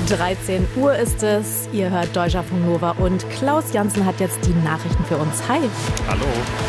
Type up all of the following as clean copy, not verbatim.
13 Uhr ist es. Ihr hört Deutschlandfunk Nova und Klaus Janzen hat jetzt die Nachrichten für uns. Hi. Hallo.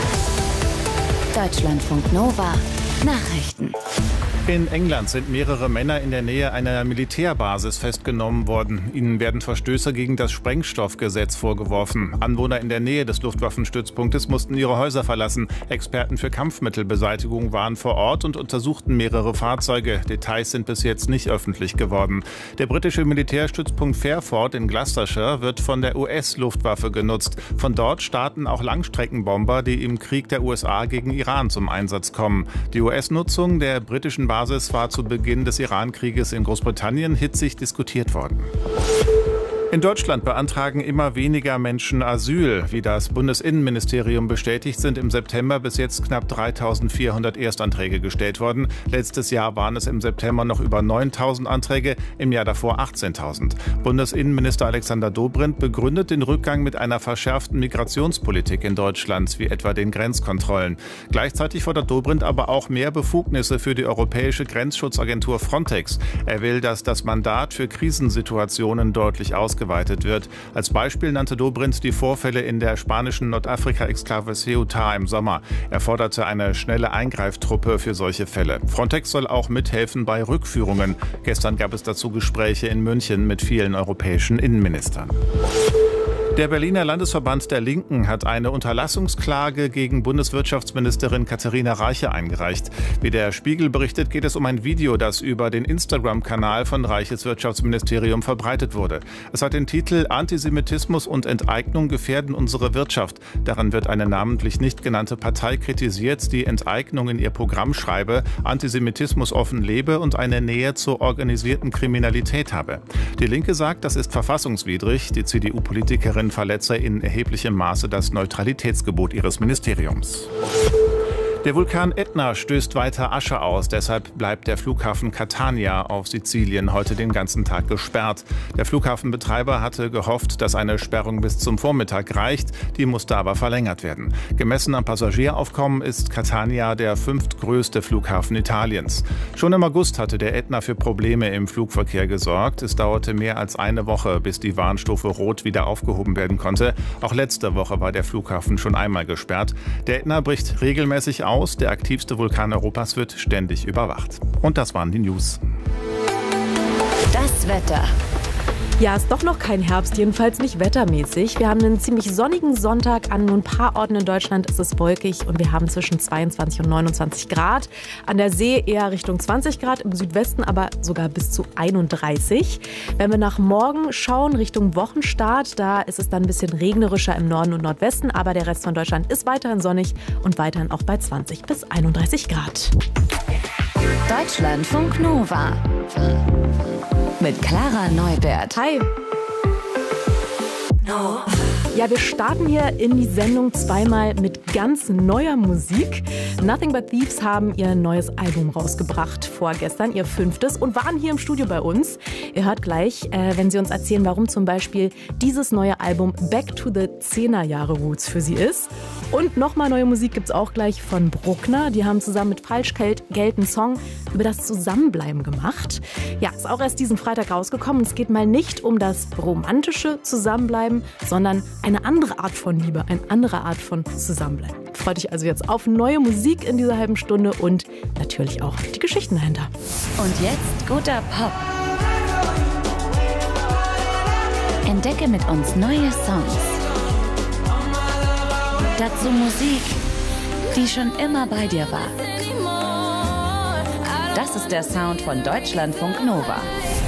Deutschlandfunk Nova. Nachrichten. In England sind mehrere Männer in der Nähe einer Militärbasis festgenommen worden. Ihnen werden Verstöße gegen das Sprengstoffgesetz vorgeworfen. Anwohner in der Nähe des Luftwaffenstützpunktes mussten ihre Häuser verlassen. Experten für Kampfmittelbeseitigung waren vor Ort und untersuchten mehrere Fahrzeuge. Details sind bis jetzt nicht öffentlich geworden. Der britische Militärstützpunkt Fairford in Gloucestershire wird von der US-Luftwaffe genutzt. Von dort starten auch Langstreckenbomber, die im Krieg der USA gegen Iran zum Einsatz kommen. Die US-Nutzung der britischen Basis war zu Beginn des Iran-Krieges in Großbritannien hitzig diskutiert worden. In Deutschland beantragen immer weniger Menschen Asyl. Wie das Bundesinnenministerium bestätigt, sind im September bis jetzt knapp 3.400 Erstanträge gestellt worden. Letztes Jahr waren es im September noch über 9.000 Anträge, im Jahr davor 18.000. Bundesinnenminister Alexander Dobrindt begründet den Rückgang mit einer verschärften Migrationspolitik in Deutschland, wie etwa den Grenzkontrollen. Gleichzeitig fordert Dobrindt aber auch mehr Befugnisse für die europäische Grenzschutzagentur Frontex. Er will, dass das Mandat für Krisensituationen deutlich ausgeweitet wird. Als Beispiel nannte Dobrindt die Vorfälle in der spanischen Nordafrika-Exklave Ceuta im Sommer. Er forderte eine schnelle Eingreiftruppe für solche Fälle. Frontex soll auch mithelfen bei Rückführungen. Gestern gab es dazu Gespräche in München mit vielen europäischen Innenministern. Der Berliner Landesverband der Linken hat eine Unterlassungsklage gegen Bundeswirtschaftsministerin Katharina Reiche eingereicht. Wie der Spiegel berichtet, geht es um ein Video, das über den Instagram-Kanal von Reiches Wirtschaftsministerium verbreitet wurde. Es hat den Titel »Antisemitismus und Enteignung gefährden unsere Wirtschaft«. Darin wird eine namentlich nicht genannte Partei kritisiert, die Enteignung in ihr Programm schreibe, Antisemitismus offen lebe und eine Nähe zur organisierten Kriminalität habe. Die Linke sagt, das ist verfassungswidrig. Die CDU-Politikerin verletze in erheblichem Maße das Neutralitätsgebot ihres Ministeriums. Der Vulkan Ätna stößt weiter Asche aus. Deshalb bleibt der Flughafen Catania auf Sizilien heute den ganzen Tag gesperrt. Der Flughafenbetreiber hatte gehofft, dass eine Sperrung bis zum Vormittag reicht. Die musste aber verlängert werden. Gemessen am Passagieraufkommen ist Catania der 5. größte Flughafen Italiens. Schon im August hatte der Ätna für Probleme im Flugverkehr gesorgt. Es dauerte mehr als eine Woche, bis die Warnstufe Rot wieder aufgehoben werden konnte. Auch letzte Woche war der Flughafen schon einmal gesperrt. Der Ätna bricht regelmäßig aus. Der aktivste Vulkan Europas wird ständig überwacht. Und das waren die News. Das Wetter. Ja, ist doch noch kein Herbst, jedenfalls nicht wettermäßig. Wir haben einen ziemlich sonnigen Sonntag. An nur ein paar Orten in Deutschland ist es wolkig und wir haben zwischen 22 und 29 Grad. An der See eher Richtung 20 Grad, im Südwesten aber sogar bis zu 31. Wenn wir nach morgen schauen, Richtung Wochenstart, da ist es dann ein bisschen regnerischer im Norden und Nordwesten. Aber der Rest von Deutschland ist weiterhin sonnig und weiterhin auch bei 20 bis 31 Grad. Deutschlandfunk Nova. Mit Clara Neubert. Hi. Ja, wir starten hier in die Sendung zweimal mit ganz neuer Musik. Nothing But Thieves haben ihr neues Album rausgebracht vorgestern, ihr 5. und waren hier im Studio bei uns. Ihr hört gleich, wenn sie uns erzählen, warum zum Beispiel dieses neue Album Back to the 10er Jahre Roots für sie ist. Und nochmal neue Musik gibt's auch gleich von Bruckner. Die haben zusammen mit Falschgeld einen Song über das Zusammenbleiben gemacht. Ja, ist auch erst diesen Freitag rausgekommen. Es geht mal nicht um das romantische Zusammenbleiben, sondern eine andere Art von Liebe, eine andere Art von Zusammenbleiben. Freut dich also jetzt auf neue Musik in dieser halben Stunde und natürlich auch die Geschichten dahinter. Und jetzt guter Pop. Entdecke mit uns neue Songs. Dazu Musik, die schon immer bei dir war. Das ist der Sound von Deutschlandfunk Nova.